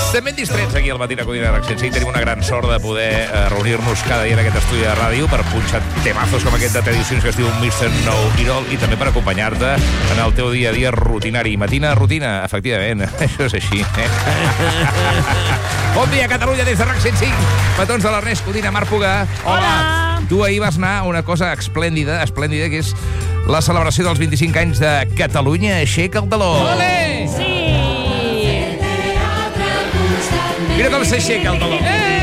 Estem ben distrets aquí al Matí de Codina de RAC105. Tenim una gran sort de poder reunir-nos cada dia en aquest estudi de ràdio per punxar temazos com aquest de Tradicions que es diu Mr. No Idol i també per acompanyar-te en el teu dia a dia rutinari. Matina, rutina, efectivament. Això és així. Bon dia, Catalunya, des de RAC105. Petons de l'Ernest Codina, Marc Puga. Hola. Tu ahir vas anar a una cosa esplèndida, que és la celebració dels 25 anys de Catalunya Aixeca el Taló. Olé! Sí! Mira com s'aixeca el taló.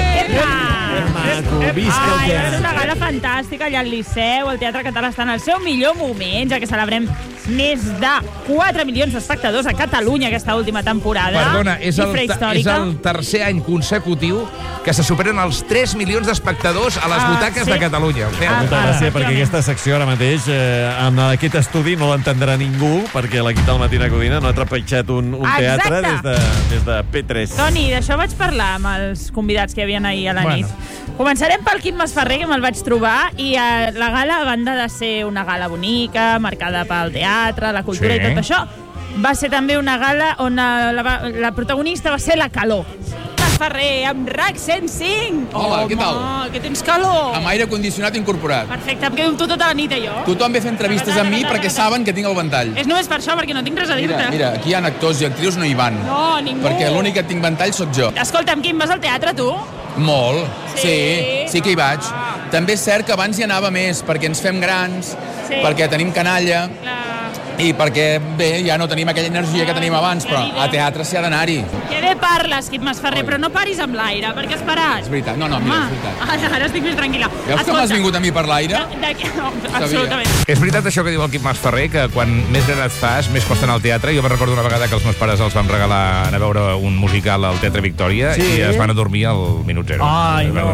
Va ser una gala fantàstica allà al Liceu. El Teatre Català està en el seu millor moment, ja que celebrem més de 4 milions d'espectadors a Catalunya aquesta última temporada. Perdona, és el tercer any consecutiu que se superen els 3 milions d'espectadors a les butaques de Catalunya. Molta gràcia, perquè aquesta secció ara mateix, amb aquest estudi, no l'entendrà ningú, perquè l'equip del Matí de Codina no ha trepitjat un teatre des de P3. Toni, d'això vaig parlar amb els convidats que hi havia ahir a la nit. Començarem pel Quim Masferrer, que me'l vaig trobar, i la gala, a banda de ser una gala bonica, marcada pel teatre, la cultura i tot això, va ser també una gala on la protagonista va ser la calor. Masferrer, amb RAC105! Hola, què tal? Que tens calor! Amb aire condicionat incorporat. Perfecte, em quedo amb tu tota la nit, jo. Tothom ve a fer entrevistes amb mi perquè saben que tinc el ventall. És només per això, perquè no tinc res a dir-te. Mira, aquí hi ha actors i actrius, no hi van. No, ningú. Perquè l'únic que tinc ventall sóc jo. Escolta'm, Quim, vas al teatre, tu? Molt. Sí que hi vaig. També és cert que abans hi anava més, perquè ens fem grans, perquè tenim canalla, i perquè, bé, ja no tenim aquella energia que tenim abans, però a teatre s'hi ha d'anar-hi. Que bé parles, Quim Masferrer, però no paris amb l'aire, perquè has parat. És veritat, no, mira, és veritat. Ara estic més tranquil·la. Veus que m'has vingut a mi per l'aire? Absolutament. És veritat això que diu el Quim Masferrer, que quan més gran et fas, més costa anar al teatre. Jo me'n recordo una vegada que els meus pares els vam regalar anar a veure un musical al Teatre Victòria i es van adormir al minut 0. Ai, no.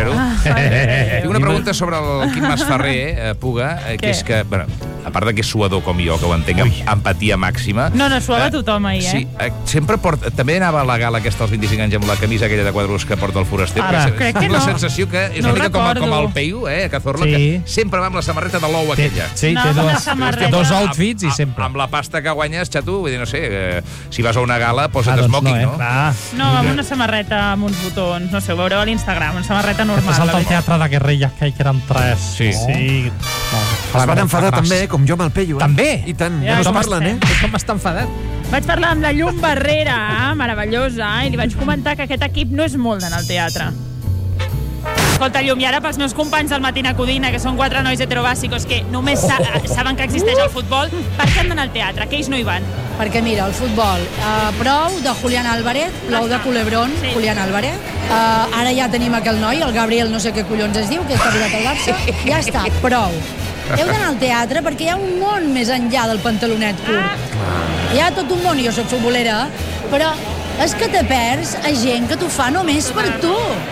Tinc una pregunta sobre el Quim Masferrer, Puga, que és que, bueno, a part de que és suador com jo, que ho entenc amb empatia màxima... No, suava tothom ahir, Sí, sempre porta... També anava a la gala aquesta als 25 anys amb la camisa aquella de quadros que porta el foraster. Crec que no. La sensació que és una mica com el Peyu, Cazorla, que sempre va amb la samarreta de l'ou aquella. Sí, té dos outfits i sempre. Amb la pasta que guanyes, xato, vull dir, no sé, si vas a una gala, posa't smoking, no? No, amb una samarreta amb uns botons, no sé, ho veureu a l'Instagram, una samarreta normal. He passat al teatre de guerrillas, que eren 3. Sí. Es van enfadar també, com jo amb el Peyu. També? I tant, ja no es parlen, Com està enfadat? Vaig parlar amb la Llum Barrera, meravellosa, i li vaig comentar que aquest equip no és molt d'anar al teatre. Escolta, Llum, i ara pels meus companys del Matí de Codina, que són 4 nois heterobàsicos que només saben que existeix el futbol, per què han d'anar al teatre? Que ells no hi van? Perquè, mira, el futbol, prou de Julián Álvarez, plou de Culebrón, Julián Álvarez. Ara ja tenim aquell noi, el Gabriel, no sé què collons es diu, que està arribat al Barça. Ja està, prou. Heu d'anar al teatre perquè hi ha un món més enllà del pantalonet curt. Hi ha tot un món, jo soc futbolera, però és que te perds a gent que t'ho fa només per tu.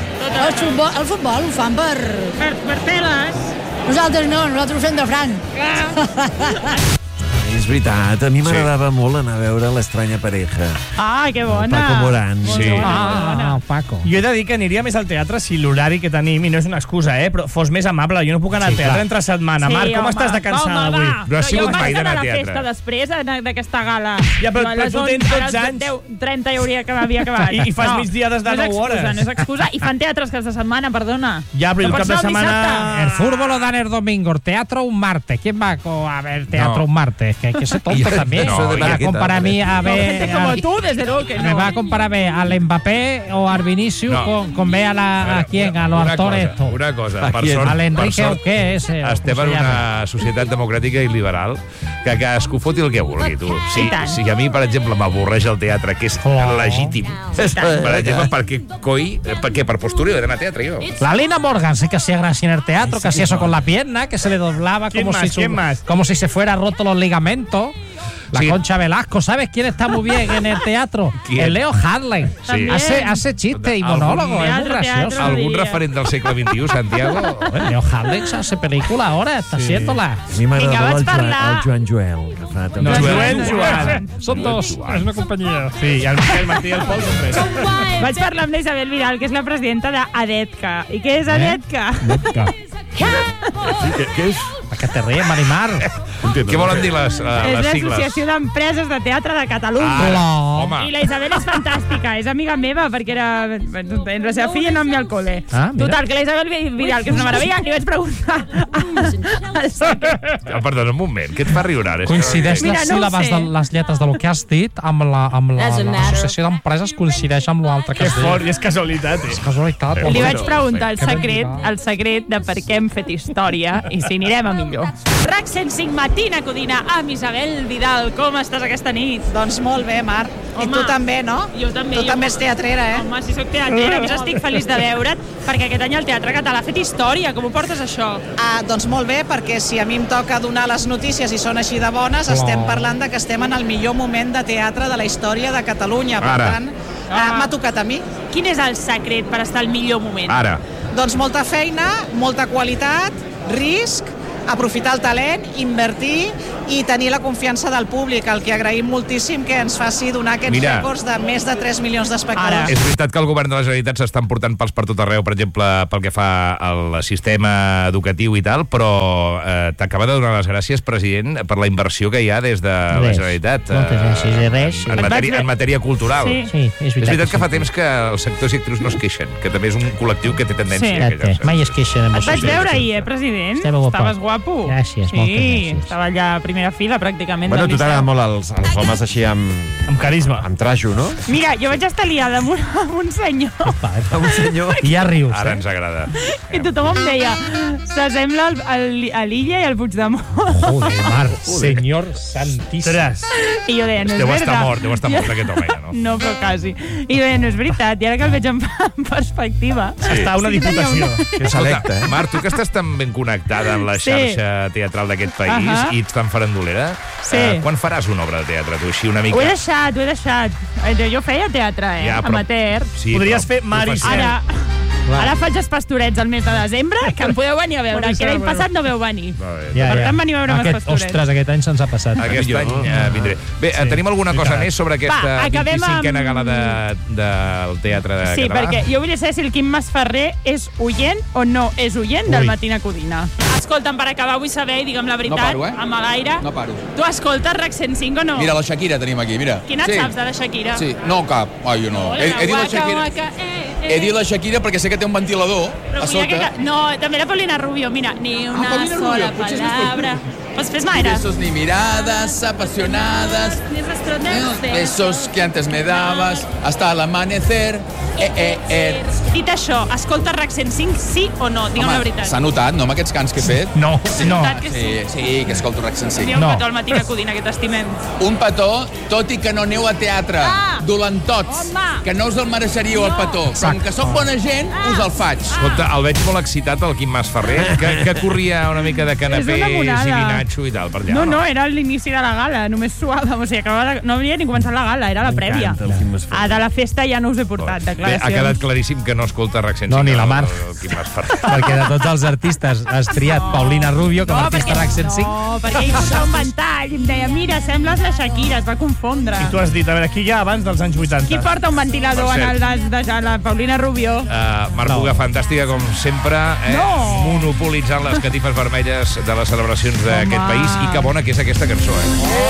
El futbol ho fan per... Per teles. Nosaltres no, nosaltres ho fem de franc. És veritat, a mi m'agradava molt anar a veure l'Estranya Pareja. Que bona. Paco Morán. Sí. Paco. Jo he de dir que aniria més al teatre si l'horari que tenim, i no és una excusa, però fos més amable. Jo no puc anar al teatre entre setmana. Marc, com estàs de cansada avui? No has sigut mai d'anar a teatre. Jo vaig anar a la festa després d'aquesta gala. Ja, però tu tens 12 anys. 30 havia acabat. I fas migdiades de 9 hores. No és excusa. I fan teatres cada setmana, perdona. Ja, però el cap de setmana... El fútbol lo dan el domingo, el teatro un martes. ¿Quién va a ver teatro un martes? Que se tonto también. Me va a comparar a mí a ver... Gente como tú, desde luego que no. Me va a comparar a ver al Mbappé o al Vinicius con ver a quién, a los actores estos. Una cosa, per sort... Al Enrique o què, ese. Estem en una societat democràtica i liberal que cadascú foti el que vulgui, tu. Si a mi, per exemple, m'avorreix el teatre, que és legítim, per exemple, per postura he d'anar a teatre, jo. La Lina Morgan sí que hacía gracia en el teatro, que hacía eso con la pierna, que se le doblaba como si se fuera roto los ligamentos. La Concha Velasco, ¿sabes quién está muy bien en el teatro? ¿Quién? El Leo Harley. Sí. Hace chistes y monólogos, es muy gracioso. ¿Algún referent del segle XXI, Santiago? Leo Harley hace película ahora, está haciéndola. A mi m'agradava el Joan Joel. No, Joan. Són dos, és una companyia. Sí, i el Miquel Martí i el Pol són tres. Vaig parlar amb l'Isabel Vidal, que és la presidenta d'ADETCA. I què és ADETCA? ¿Qué es? ¿A qué te ríes, Marimar? Què volen dir les sigles? És l'Associació d'Empreses de Teatre de Catalunya. Home. I la Isabel és fantàstica, és amiga meva, perquè la seva filla no amb mi al col·le. Total, que la Isabel Vidal, que és una meravella, li vaig preguntar al Secret. Perdona, un moment, què et fa riure ara? Coincideix les síl·labes de les lletres del que has dit amb l'associació d'empreses coincideix amb l'altre que has dit. Que fort, i és casualitat. És casualitat. Li vaig preguntar el secret de per què hem fet història i si anirem a millor. RAC 105 Matina Codina amb Isabel Vidal. Com estàs aquesta nit? Doncs molt bé, Mar. I tu també, no? Jo també. Tu també ets teatrera, eh? Home, si soc teatrera, a més estic feliç de veure't, perquè aquest any el Teatre Català ha fet història. Com ho portes, això? Doncs molt bé, perquè si a mi em toca donar les notícies i són així de bones, estem parlant de que estem en el millor moment de teatre de la història de Catalunya. Per tant, m'ha tocat a mi. Quin és el secret per estar al millor moment? Ara. Doncs molta feina, molta qualitat, risc, aprofitar el talent, invertir i tenir la confiança del públic, el que agraïm moltíssim que ens faci donar aquests rècords de més de 3 milions d'espectadors. És veritat que el govern de la Generalitat s'està portant pals per tot arreu, per exemple, pel que fa al sistema educatiu i tal, però t'acaba de donar les gràcies, president, per la inversió que hi ha des de la Generalitat. Moltes gràcies, en matèria cultural. Sí, és veritat que fa temps que els sectors i actrius no es queixen, que també és un col·lectiu que té tendència. Mai es queixen. Et vaig veure ahir, president? Estaves guapo. Gràcies, moltes gràcies. Estava allà a primera fila, pràcticament. Bueno, a tu t'agraden molt els homes així amb carisma. Amb trajo, no? Mira, jo vaig estar liada amb un senyor. Amb un senyor. I ja rius, Ara ens agrada. I tothom em deia, s'assembla a l'Illa i al Puigdemont. Joder, Marc, senyor santíssim. I jo deia, no és veritat. Deu estar mort aquest home, ja, no? No, però quasi. I jo deia, no és veritat. I ara que el veig en perspectiva... Està una diputació. Que selecta, eh? Marc, tu que estàs tan ben connectada amb la xarxa teatral d'aquest país i ets tan farandolera, quan faràs una obra de teatre, tu, així una mica? Ho he deixat. Jo feia teatre, amateur. Podries fer Mar i Cel. Ara faig els pastorets al mes de desembre, que em podeu venir a veure, que l'any passat no veu venir. Per tant, veniu a veure els pastorets. Ostres, aquest any se'ns ha passat. Aquest any vindré. Bé, tenim alguna cosa més sobre aquesta 25a gala del Teatre de Català? Sí, perquè jo vull saber si el Quim Masferrer és oient o no és oient del Matina Codina. Escolta'm, per acabar vull saber, i digue'm la veritat, amb l'aire. No paro. Tu escoltes RAC 105 o no? Mira, la Shakira tenim aquí, mira. Quina et saps de la Shakira? Sí, no cap. Ai, jo no. He dit la Shakira. He dit la Shakira perquè sé que té un ventilador a sota. No, també la Paulina Rubio, mira, ni una sola palabra. Pues fes Mayra. Besos ni miradas apasionadas. Besos que antes me dabas hasta el amanecer. Dit això, escolta RAC 105, sí o no? Digue'm la veritat. S'ha notat, no, amb aquests cants que he fet? No. Sí, que escolto RAC 105. Diu un petó al Matina Codina, que t'estimem. Un petó, tot i que no aneu a teatre. Dolentots. Que no us el mereixeríeu, el petó. Com que sóc bona gent, us el faig. Escolta, el veig molt excitat, el Quim Masferrer, que corria una mica de canapés i vinatxo i tal, per allà. No, era l'inici de la gala, només suàvem. O sigui, no havia ni començat la gala, era la prèvia. De la festa ja no us he portat declaracions. Ha quedat claríssim que no escolta RAC 105. No, ni la Mar. Perquè de tots els artistes has triat Paulina Rubio com a artista RAC 105. No, perquè ell va un ventall i em deia, mira, sembles la Shakira, es va confondre. I tu has dit, a veure, qui hi ha abans dels anys 80? Qui porta un ventilador en el de la Paulina Rubio? Marc Puga, fantàstica com sempre, monopolitzant les catifes vermelles de les celebracions d'aquest país, i que bona que és aquesta cançó,